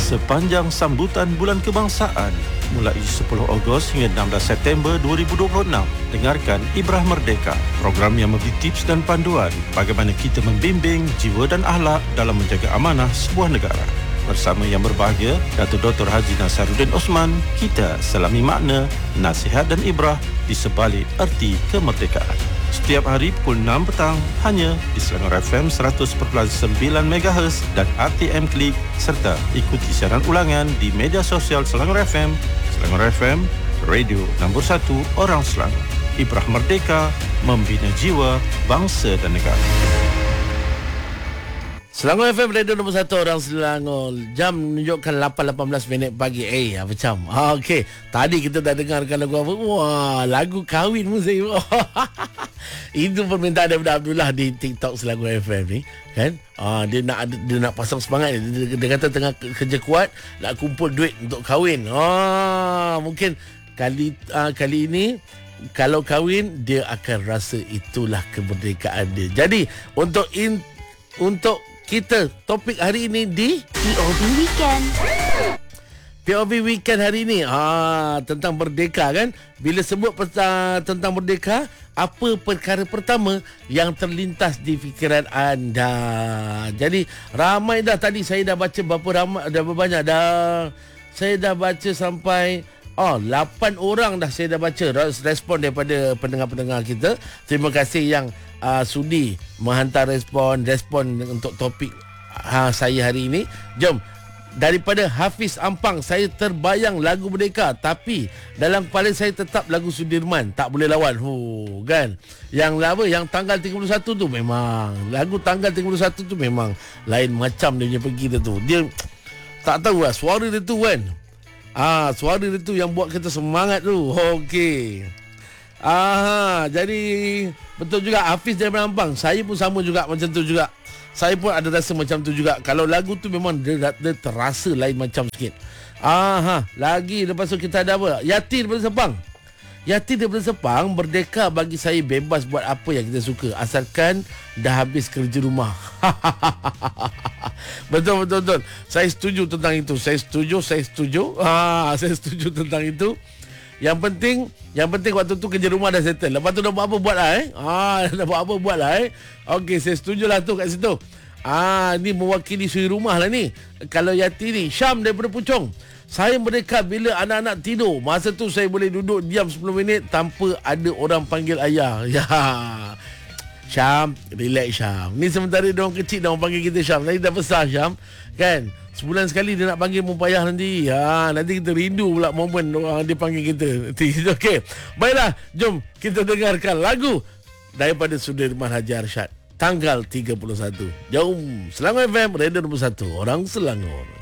sepanjang sambutan Bulan Kebangsaan mulai 10 Ogos hingga 16 September 2026. Dengarkan Ibrah Merdeka, program yang memberi tips dan panduan bagaimana kita membimbing jiwa dan akhlak dalam menjaga amanah sebuah negara. Bersama yang berbahagia, Datuk Dr. Haji Nasaruddin Osman, kita selami makna, nasihat dan ibrah di sebalik erti kemerdekaan. Setiap hari pukul 6 petang hanya di Selangor FM 100.9 MHz dan RTM Klik, serta ikuti siaran ulangan di media sosial Selangor FM, radio nombor 1 orang Selangor. Ibrah Merdeka, membina jiwa, bangsa dan negara. Selangor FM, radio nombor 1 orang Selangor. Jam menunjukkan 8.18 pagi. Macam okey, tadi kita dah dengarkan lagu apa? Wah, lagu kahwin musik. Itu permintaan daripada Abdullah di TikTok Selangor FM ni, kan? Dia nak pasang semangat. Dia kata tengah kerja kuat, nak kumpul duit untuk kahwin. Mungkin kali ini kalau kahwin, dia akan rasa itulah kemerdekaan dia. Jadi untuk kita, topik hari ini di POV Weekend. POV Weekend hari ini tentang merdeka, kan? Bila sebut tentang merdeka, apa perkara pertama yang terlintas di fikiran anda? Jadi ramai dah, tadi saya dah baca berapa banyak dah. Saya dah baca sampai 8 orang dah saya dah baca respon daripada pendengar-pendengar kita. Terima kasih yang sudi menghantar respon untuk topik saya hari ini. Jom, daripada Hafiz Ampang, saya terbayang lagu Merdeka, tapi dalam kepala saya tetap lagu Sudirman, tak boleh lawan. Kan? Yang tanggal 31 tu memang lagu tanggal 31 tu memang lain macam dia punya pergi tu. Dia tak tahu lah, suara dia tu kan. Suara dia tu yang buat kita semangat tu. Okey. Jadi betul juga Hafiz daripada Ampang. Saya pun sama juga macam tu juga. Saya pun ada rasa macam tu juga. Kalau lagu tu memang dia terasa lain macam sikit. Lagi lepas tu kita ada apa? Yati daripada Sepang. Yati daripada Sepang, merdeka bagi saya bebas buat apa yang kita suka, asalkan dah habis kerja rumah. Betul. Saya setuju tentang itu. Saya setuju. Saya setuju tentang itu. Yang penting waktu tu kerja rumah dah settle. Lepas tu dah buat apa buat lah dah buat apa buat lah Okey, saya setuju lah tu kat situ. Ni mewakili suri rumah lah ni. Kalau Yati ni, Syam daripada Puchong. Saya merdeka bila anak-anak tidur. Masa tu saya boleh duduk diam 10 minit tanpa ada orang panggil ayah. Ya. Syam, relax Syam. Ni sementara dia orang kecil dah orang panggil kita Syam. Nanti dah besar Syam, kan? Sebulan sekali dia nak panggil mu payah nanti. Nanti kita rindu pula momen orang dia panggil kita. Okey. Baiklah, jom kita dengarkan lagu daripada Sudirman Haji Arsyad, tanggal 31. Jom, Selangor FM, radio nombor 1 orang Selangor.